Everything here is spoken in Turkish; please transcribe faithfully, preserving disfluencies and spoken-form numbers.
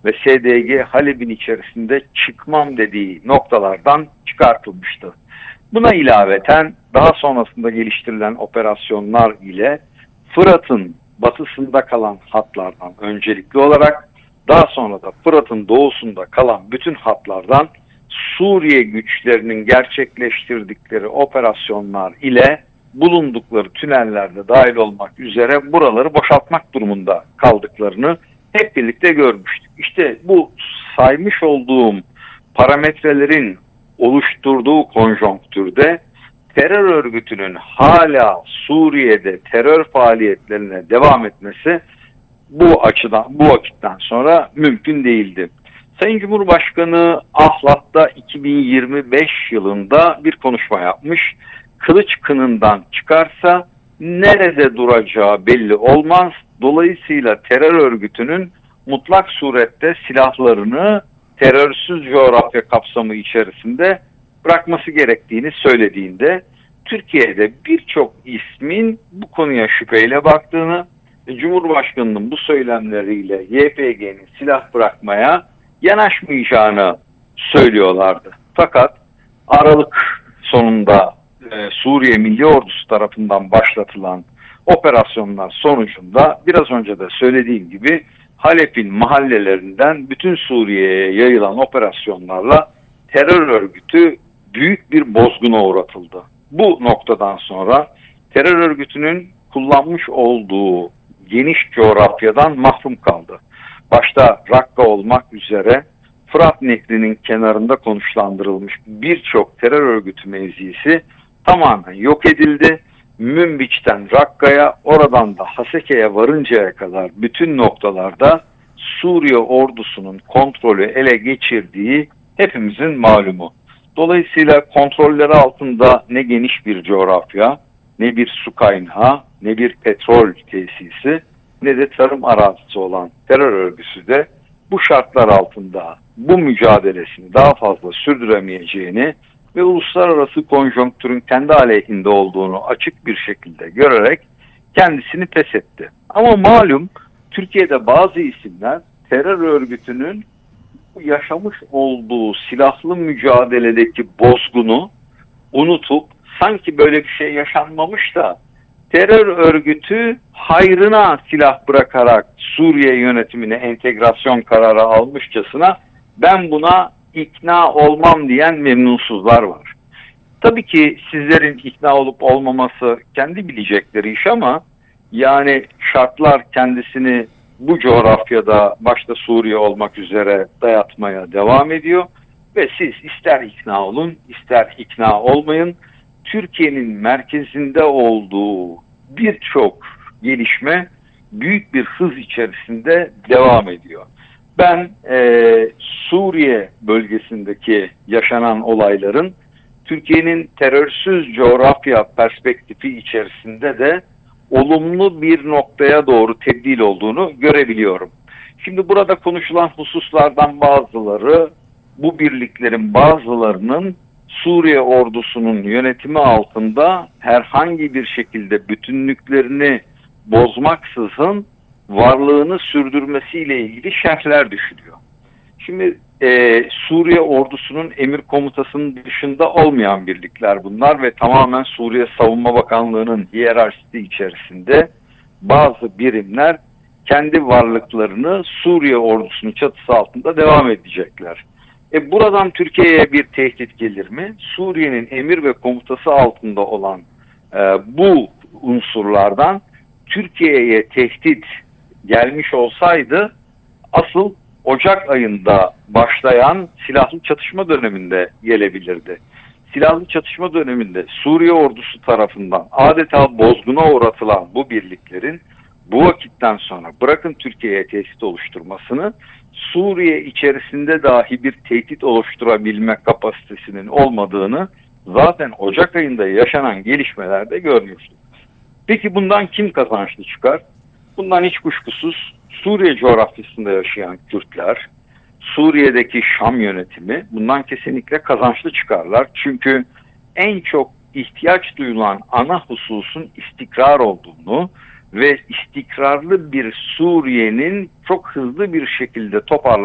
ve S D G Halep'in içerisinde çıkmam dediği noktalardan çıkartılmıştı. Buna ilaveten daha sonrasında geliştirilen operasyonlar ile Fırat'ın batısında kalan hatlardan öncelikli olarak, daha sonra da Fırat'ın doğusunda kalan bütün hatlardan Suriye güçlerinin gerçekleştirdikleri operasyonlar ile bulundukları tünellerde dahil olmak üzere buraları boşaltmak durumunda kaldıklarını hep birlikte görmüştük. İşte bu saymış olduğum parametrelerin oluşturduğu konjonktürde terör örgütünün hala Suriye'de terör faaliyetlerine devam etmesi bu açıdan, bu vakitten sonra mümkün değildi. Sayın Cumhurbaşkanı Ahlat'ta iki bin yirmi beş yılında bir konuşma yapmış. Kılıç kınından çıkarsa nerede duracağı belli olmaz. Dolayısıyla terör örgütünün mutlak surette silahlarını terörsüz coğrafya kapsamı içerisinde bırakması gerektiğini söylediğinde Türkiye'de birçok ismin bu konuya şüpheyle baktığını, Cumhurbaşkanı'nın bu söylemleriyle Y P G'nin silah bırakmaya yanaşmayacağını söylüyorlardı. Fakat Aralık sonunda e, Suriye Milli Ordusu tarafından başlatılan operasyonlar sonucunda biraz önce de söylediğim gibi Halep'in mahallelerinden bütün Suriye'ye yayılan operasyonlarla terör örgütü büyük bir bozguna uğratıldı. Bu noktadan sonra terör örgütünün kullanmış olduğu geniş coğrafyadan mahrum kaldı. Başta Rakka olmak üzere Fırat Nehri'nin kenarında konuşlandırılmış birçok terör örgütü mevzisi tamamen yok edildi. Münbiç'ten Rakka'ya, oradan da Haseke'ye varıncaya kadar bütün noktalarda Suriye ordusunun kontrolü ele geçirdiği hepimizin malumu. Dolayısıyla kontrolleri altında ne geniş bir coğrafya, ne bir su kaynağı, ne bir petrol tesisi, ne de tarım arazisi olan terör örgütü de bu şartlar altında bu mücadelesini daha fazla sürdüremeyeceğini ve uluslararası konjonktürün kendi aleyhinde olduğunu açık bir şekilde görerek kendisini pes etti. Ama malum Türkiye'de bazı isimler terör örgütünün yaşamış olduğu silahlı mücadeledeki bozgunu unutup sanki böyle bir şey yaşanmamış da terör örgütü hayrına silah bırakarak Suriye yönetimine entegrasyon kararı almışçasına ben buna ikna olmam diyen memnunsuzlar var. Tabii ki sizlerin ikna olup olmaması kendi bilecekleri iş ama yani şartlar kendisini bu coğrafyada başta Suriye olmak üzere dayatmaya devam ediyor ve siz ister ikna olun ister ikna olmayın Türkiye'nin merkezinde olduğu birçok gelişme büyük bir hız içerisinde devam ediyor. Ben e, Suriye bölgesindeki yaşanan olayların Türkiye'nin terörsüz coğrafya perspektifi içerisinde de olumlu bir noktaya doğru tebdil olduğunu görebiliyorum. Şimdi burada konuşulan hususlardan bazıları bu birliklerin bazılarının Suriye ordusunun yönetimi altında herhangi bir şekilde bütünlüklerini bozmaksızın varlığını sürdürmesiyle ilgili şerhler düşülüyor. Şimdi e, Suriye ordusunun emir komutasının dışında olmayan birlikler bunlar ve tamamen Suriye Savunma Bakanlığı'nın hiyerarşisi içerisinde bazı birimler kendi varlıklarını Suriye ordusunun çatısı altında devam edecekler. E buradan Türkiye'ye bir tehdit gelir mi? Suriye'nin emir ve komutası altında olan e, bu unsurlardan Türkiye'ye tehdit gelmiş olsaydı asıl Ocak ayında başlayan silahlı çatışma döneminde gelebilirdi. Silahlı çatışma döneminde Suriye ordusu tarafından adeta bozguna uğratılan bu birliklerin bu vakitten sonra bırakın Türkiye'ye tehdit oluşturmasını, Suriye içerisinde dahi bir tehdit oluşturabilme kapasitesinin olmadığını zaten Ocak ayında yaşanan gelişmelerde görmüştük. Peki bundan kim kazançlı çıkar? Bundan hiç kuşkusuz Suriye coğrafyasında yaşayan Kürtler, Suriye'deki Şam yönetimi bundan kesinlikle kazançlı çıkarlar. Çünkü en çok ihtiyaç duyulan ana hususun istikrar olduğunu ve istikrarlı bir Suriye'nin çok hızlı bir şekilde toparlanacağını